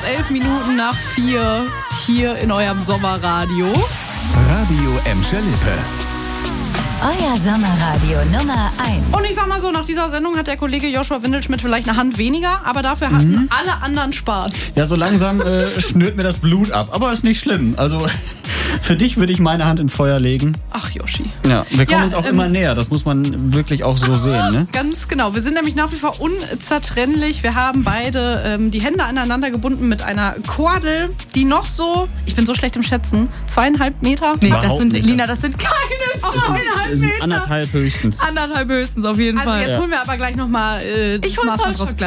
jetzt 11 Minuten nach 4 hier in eurem Sommerradio. Radio Emscher Lippe. Euer Sommerradio Nummer 1. Und ich sag mal so, nach dieser Sendung hat der Kollege Joshua Windelschmidt vielleicht eine Hand weniger, aber dafür hatten alle anderen Spaß. Ja, so langsam schnürt mir das Blut ab, aber ist nicht schlimm. Also für dich würde ich meine Hand ins Feuer legen. Ach, Yoshi. Ja, wir kommen uns auch immer näher, das muss man wirklich auch so sehen, ne? Ganz genau, wir sind nämlich nach wie vor unzertrennlich. Wir haben beide die Hände aneinander gebunden mit einer Kordel, die noch so, ich bin so schlecht im Schätzen, 2,5 Meter? Nee, Überhaupt das sind, nicht. Lina, das sind keine 2,5 Ist Meter. anderthalb höchstens. Anderthalb höchstens auf jeden Also Fall. jetzt holen wir aber gleich nochmal das Ich hol Maß voll raus.